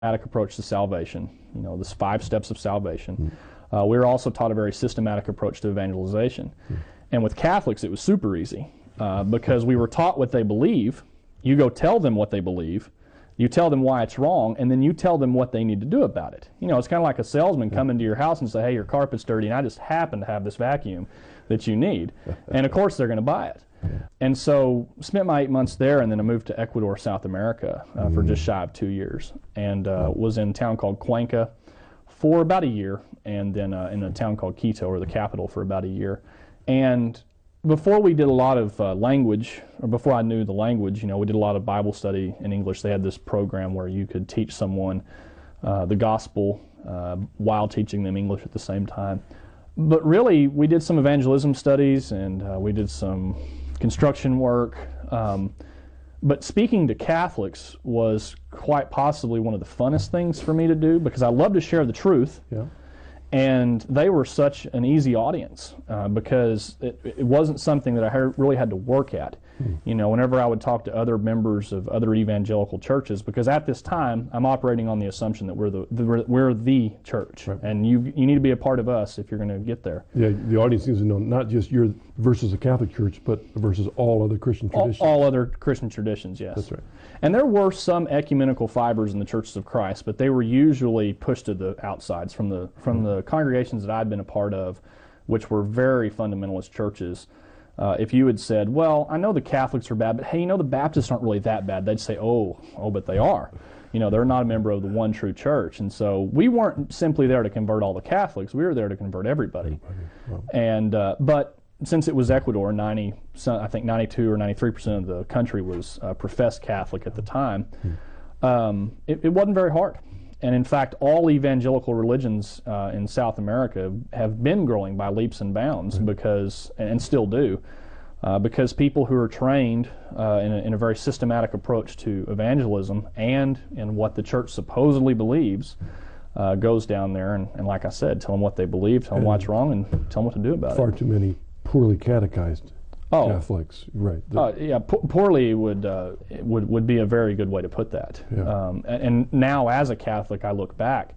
approach to salvation, the 5 steps of salvation. We were also taught a very systematic approach to evangelization. And with Catholics, it was super easy because we were taught what they believe. You go tell them what they believe. You tell them why it's wrong, and then you tell them what they need to do about it. It's kind of like a salesman coming to your house and say, hey, your carpet's dirty, and I just happen to have this vacuum that you need. And of course, they're going to buy it. And so spent my 8 months there, and then I moved to Ecuador, South America for just shy of 2 years, and was in a town called Cuenca for about a year, and then in a town called Quito, or the capital, for about a year. And before we did a lot of language, or before I knew the language, we did a lot of Bible study in English. They had this program where you could teach someone the gospel while teaching them English at the same time. But really, we did some evangelism studies, and we did some construction work. But speaking to Catholics was quite possibly one of the funnest things for me to do, because I love to share the truth. Yeah. And they were such an easy audience because it wasn't something that I really had to work at. Whenever I would talk to other members of other evangelical churches, because at this time I'm operating on the assumption that we're the church, right. And you need to be a part of us if you're going to get there. Yeah, the audience needs to know not just your versus the Catholic Church, but versus all other Christian traditions. All other Christian traditions, yes. That's right. And there were some ecumenical fibers in the Churches of Christ, but they were usually pushed to the outsides from the congregations that I'd been a part of, which were very fundamentalist churches. If you had said, well, I know the Catholics are bad, but hey, the Baptists aren't really that bad, they'd say, oh, but they are. They're not a member of the one true church. And so we weren't simply there to convert all the Catholics, we were there to convert everybody. Wow. And but since it was Ecuador, I think 92 or 93% of the country was professed Catholic at the time, it wasn't very hard. And in fact, all evangelical religions in South America have been growing by leaps and bounds and still do, because people who are trained in a very systematic approach to evangelism and in what the church supposedly believes goes down there and like I said, tell them what they believe, tell them what's wrong, and tell them what to do about it. Far too many poorly catechized Catholics, right? Poorly would be a very good way to put that. Yeah. And now, as a Catholic, I look back,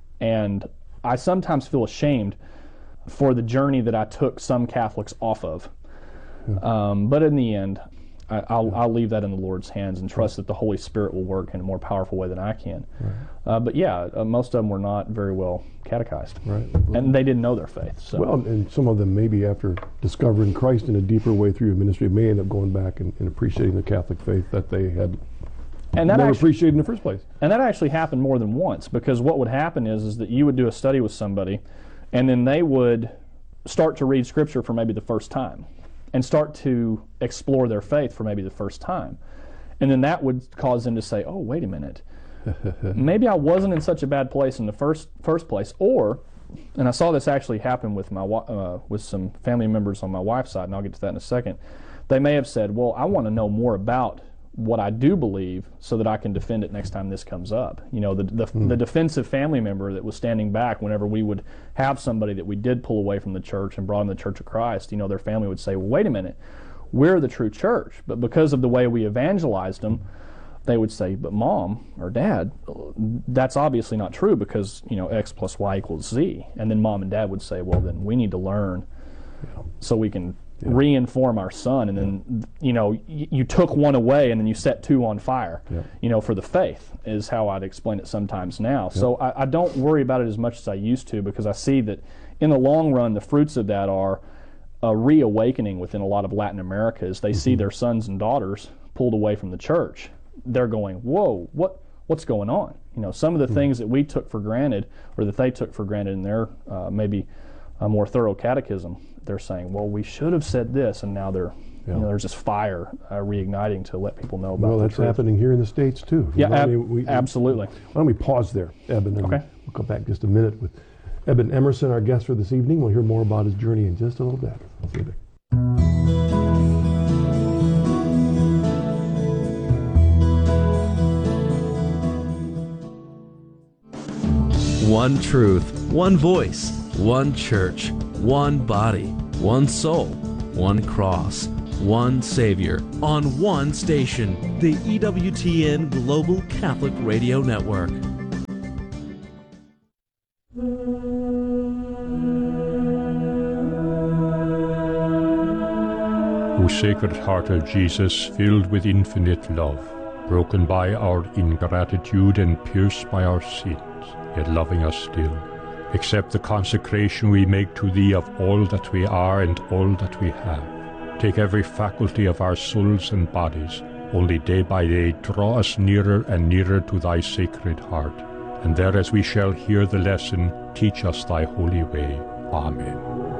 and I sometimes feel ashamed for the journey that I took some Catholics off of. Yeah. But in the end, I'll leave that in the Lord's hands and trust that the Holy Spirit will work in a more powerful way than I can. Right. But yeah, most of them were not very well catechized, right. And they didn't know their faith. So. Well, and some of them maybe after discovering Christ in a deeper way through your ministry may end up going back and appreciating the Catholic faith that they had never appreciated in the first place. And that actually happened more than once, because what would happen is that you would do a study with somebody, and then they would start to read Scripture for maybe the first time, and start to explore their faith for maybe the first time. And then that would cause them to say, oh, wait a minute, maybe I wasn't in such a bad place in the first place. Or, and I saw this actually happen with with some family members on my wife's side, and I'll get to that in a second. They may have said, well, I want to know more about what I do believe so that I can defend it next time this comes up. The defensive family member that was standing back whenever we would have somebody that we did pull away from the church and brought in the Church of Christ, their family would say, well, wait a minute, we're the true church. But because of the way we evangelized them, they would say, but Mom or Dad, that's obviously not true because, X plus Y equals Z. And then Mom and Dad would say, well, then we need to learn so we can re-inform our son. And then, you took one away and then you set two on fire, for the faith is how I'd explain it sometimes now. So I don't worry about it as much as I used to, because I see that in the long run, the fruits of that are a reawakening within a lot of Latin America as they see their sons and daughters pulled away from the church. They're going, whoa, what's going on? Some of the things that we took for granted, or that they took for granted in their maybe a more thorough catechism, they're saying, well, we should have said this, and now they're, there's this fire reigniting to let people know about. Well, that's happening here in the States too. Yeah, absolutely. Why don't we pause there, Eben? And okay. We'll come back in just a minute with Eben Emerson, our guest for this evening. We'll hear more about his journey in just a little bit. Let's see you. One truth, one voice, one church, one body, one soul, one cross, one Savior, on one station, the EWTN Global Catholic Radio Network. O Sacred Heart of Jesus, filled with infinite love, broken by our ingratitude and pierced by our sins, yet loving us still, accept the consecration we make to Thee of all that we are and all that we have. Take every faculty of our souls and bodies, only day by day draw us nearer and nearer to Thy Sacred Heart, and there as we shall hear the lesson, teach us Thy holy way. Amen.